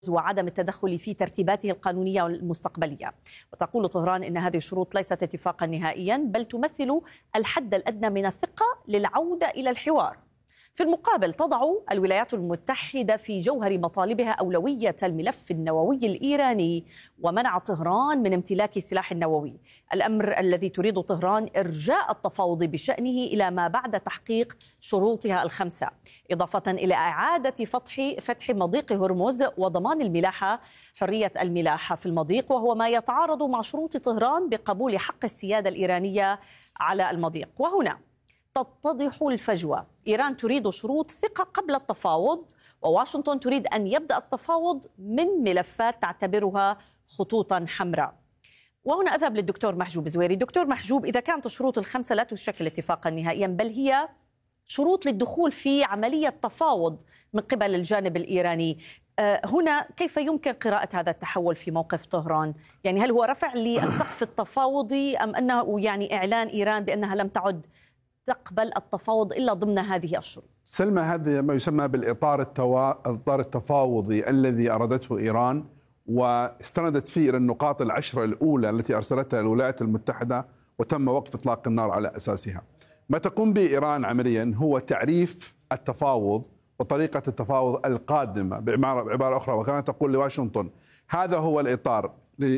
وعدم التدخل في ترتيباته القانونية والمستقبلية. وتقول طهران إن هذه الشروط ليست اتفاقا نهائيا، بل تمثل الحد الأدنى من الثقة للعودة إلى الحوار. في المقابل تضع الولايات المتحدة في جوهر مطالبها أولوية الملف النووي الإيراني ومنع طهران من امتلاك السلاح النووي، الأمر الذي تريد طهران إرجاء التفاوض بشأنه إلى ما بعد تحقيق شروطها الخمسة، إضافة إلى إعادة فتح مضيق هرمز وضمان الملاحة حرية الملاحة في المضيق، وهو ما يتعارض مع شروط طهران بقبول حق السيادة الإيرانية على المضيق. وهنا تتضح الفجوة، إيران تريد شروط ثقة قبل التفاوض، وواشنطن تريد أن يبدأ التفاوض من ملفات تعتبرها خطوطا حمراء. وهنا أذهب للدكتور محجوب زويري. دكتور محجوب، إذا كانت الشروط الخمسة لا تشكل اتفاقا نهائيا، بل هي شروط للدخول في عملية تفاوض من قبل الجانب الإيراني، هنا كيف يمكن قراءة هذا التحول في موقف طهران؟ يعني هل هو رفع للسقف التفاوضي أم أنه يعني إعلان إيران بأنها لم تعد تقبل التفاوض إلا ضمن هذه الشروط؟ سلمى، هذا ما يسمى بالإطار التفاوضي الذي أرادته إيران، واستندت فيه إلى النقاط العشرة الأولى التي أرسلتها الولايات المتحدة، وتم وقف إطلاق النار على أساسها. ما تقوم به إيران عمليا هو تعريف التفاوض وطريقة التفاوض القادمة، بعبارة أخرى، وكانت تقول لواشنطن هذا هو الإطار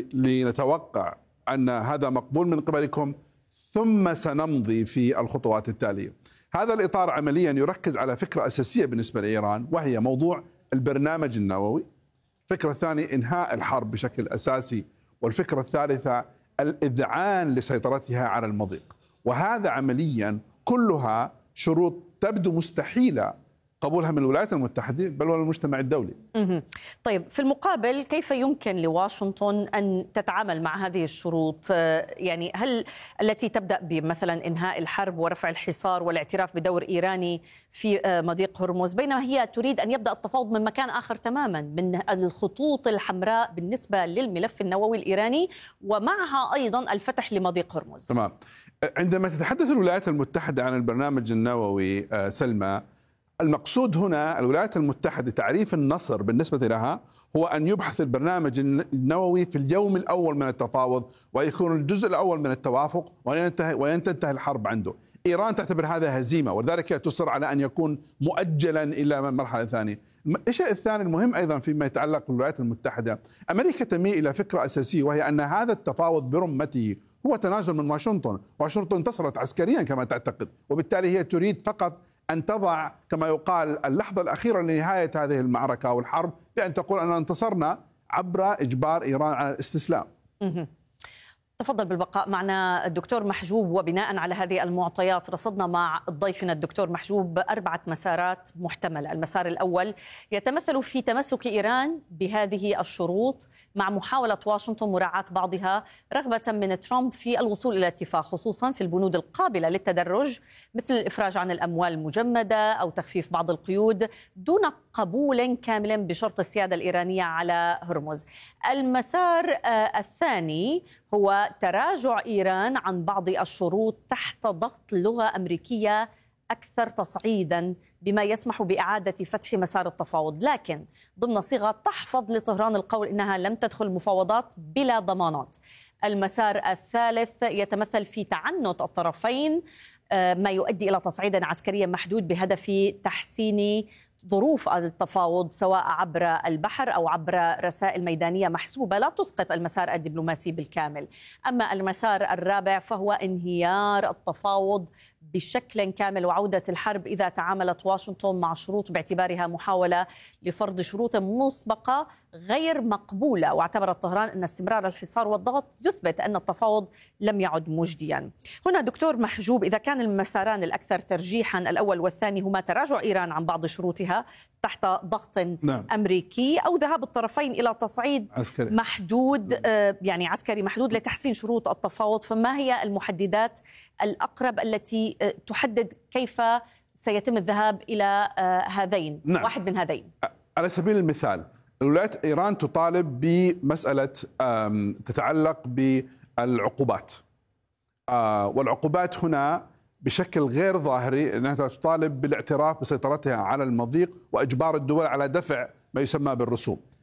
لنتوقع أن هذا مقبول من قبلكم، ثم سنمضي في الخطوات التالية. هذا الإطار عمليا يركز على فكرة أساسية بالنسبة لإيران، وهي موضوع البرنامج النووي. الفكرة الثانية إنهاء الحرب بشكل أساسي، والفكرة الثالثة الإذعان لسيطرتها على المضيق. وهذا عمليا كلها شروط تبدو مستحيلة قبولها من الولايات المتحدة بل والمجتمع الدولي. طيب، في المقابل كيف يمكن لواشنطن أن تتعامل مع هذه الشروط؟ يعني هل التي تبدأ بمثلا إنهاء الحرب ورفع الحصار والاعتراف بدور إيراني في مضيق هرمز، بينما هي تريد أن يبدأ التفاوض من مكان آخر تماما، من الخطوط الحمراء بالنسبة للملف النووي الإيراني، ومعها أيضا الفتح لمضيق هرمز؟ تمام. عندما تتحدث الولايات المتحدة عن البرنامج النووي سلمى، المقصود هنا الولايات المتحدة تعريف النصر بالنسبة لها هو أن يبحث البرنامج النووي في اليوم الأول من التفاوض، ويكون الجزء الأول من التوافق، وأن تنتهي الحرب عنده. إيران تعتبر هذا هزيمة، ولذلك تصر على أن يكون مؤجلا إلى مرحلة ثانية. الشيء الثاني المهم أيضا فيما يتعلق بالولايات المتحدة، أمريكا تميل إلى فكرة أساسية، وهي أن هذا التفاوض برمته هو تنازل من واشنطن. واشنطن انتصرت عسكريا كما تعتقد، وبالتالي هي تريد فقط أن تضع كما يقال اللحظة الأخيرة لنهاية هذه المعركة أو الحرب، بأن تقول أننا انتصرنا عبر إجبار إيران على الاستسلام. تفضل بالبقاء معنا الدكتور محجوب. وبناء على هذه المعطيات رصدنا مع ضيفنا الدكتور محجوب 4 مسارات محتملة. المسار الأول يتمثل في تمسك إيران بهذه الشروط مع محاولة واشنطن مراعاة بعضها رغبة من ترامب في الوصول إلى اتفاق، خصوصا في البنود القابلة للتدرج مثل الإفراج عن الأموال المجمدة أو تخفيف بعض القيود دون قبول كامل بشرط السيادة الإيرانية على هرمز. المسار الثاني هو تراجع إيران عن بعض الشروط تحت ضغط لغة أمريكية أكثر تصعيدا، بما يسمح بإعادة فتح مسار التفاوض، لكن ضمن صيغة تحفظ لطهران القول إنها لم تدخل مفاوضات بلا ضمانات. المسار الثالث يتمثل في تعنت الطرفين، ما يؤدي إلى تصعيد عسكري محدود بهدف تحسين ظروف التفاوض سواء عبر البحر أو عبر رسائل ميدانية محسوبة لا تسقط المسار الدبلوماسي بالكامل. أما المسار الرابع فهو انهيار التفاوض بشكل كامل وعودة الحرب إذا تعاملت واشنطن مع شروط باعتبارها محاولة لفرض شروط مسبقة غير مقبولة، واعتبرت طهران أن استمرار الحصار والضغط يثبت أن التفاوض لم يعد مجديا. هنا دكتور محجوب، إذا كان المساران الأكثر ترجيحا الأول والثاني هما تراجع إيران عن بعض شروطها تحت ضغط أمريكي أو ذهاب الطرفين إلى تصعيد محدود، يعني عسكري محدود لتحسين شروط التفاوض، فما هي المحددات الأقرب التي تحدد كيف سيتم الذهاب إلى هذين؟ واحد من هذين. على سبيل المثال، الولايات إيران تطالب بمسألة تتعلق بالعقوبات، والعقوبات هنا بشكل غير ظاهري أنها تطالب بالاعتراف بسيطرتها على المضيق وإجبار الدول على دفع ما يسمى بالرسوم.